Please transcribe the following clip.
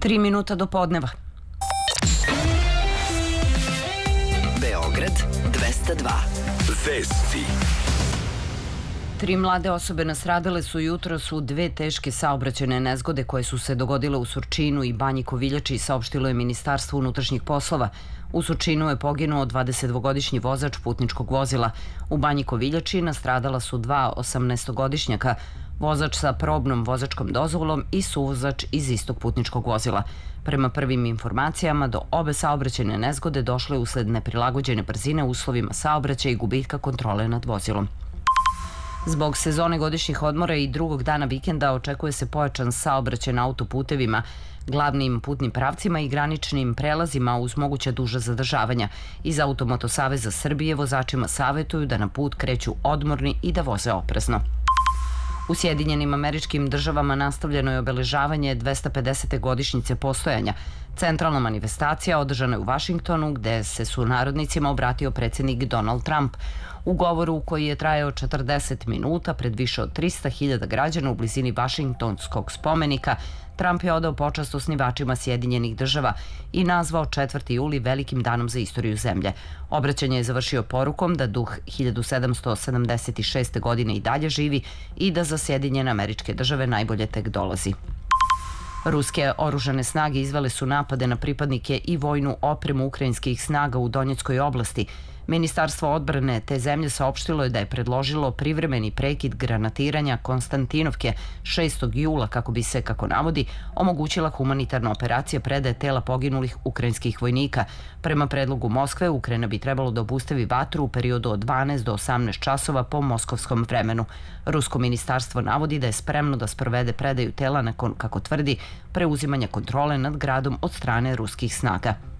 3 minuta do podneva. Beograd 202. Vesti. 3 mlade osobe nastradale su jutros u 2 teške saobraćajne nezgode koje su se dogodile u Surčinu i Banji Koviljači, saopštilo je Ministarstvo unutrašnjih poslova. U Surčinu je poginuo 22-godišnji vozač putničkog vozila. U Banji Koviljači nastradala su 2 18-godišnjaka, vozač sa probnom vozačkom dozvolom i suvozač iz istog putničkog vozila. Prema prvim informacijama, do obe saobraćajne nezgode došlo je usled neprilagođene brzine uslovima saobraćaja i gubitka kontrole nad vozilom. Zbog sezone godišnjih odmora i drugog dana vikenda očekuje se pojačan saobraćaj na autoputevima, glavnim putnim pravcima i graničnim prelazima uz moguća duža zadržavanja. Iz Automoto saveza Srbije vozačima savetuju da na put kreću odmorni i da voze oprezno. U Sjedinjenim Američkim Državama nastavljeno je obeležavanje 250. godišnjice postojanja. Centralna manifestacija održana je u Vašingtonu, gde se sunarodnicima obratio predsjednik Donald Trump. U govoru koji je trajao 40 minuta pred više od 300.000 građana u blizini Vašingtonskog spomenika, Trump je odao počast osnivačima Sjedinjenih Država i nazvao 4. juli velikim danom za istoriju zemlje. Obraćanje je završio porukom da duh 1776. godine i dalje živi i da za Sjedinjene Američke Države najbolje tek dolazi. Ruske oružane snage izvele su napade na pripadnike i vojnu opremu ukrajinskih snaga u Donjeckoj oblasti. Ministarstvo odbrane te zemlje saopštilo je da je predložilo privremeni prekid granatiranja Konstantinovke 6. jula kako bi se, kako navodi, omogućila humanitarna operacija predaje tela poginulih ukrajinskih vojnika. Prema predlogu Moskve, Ukrajina bi trebalo da obustavi vatru u periodu od 12 do 18 časova po moskovskom vremenu. Rusko ministarstvo navodi da je spremno da sprovede predaju tela nakon, kako tvrdi, preuzimanja kontrole nad gradom od strane ruskih snaga.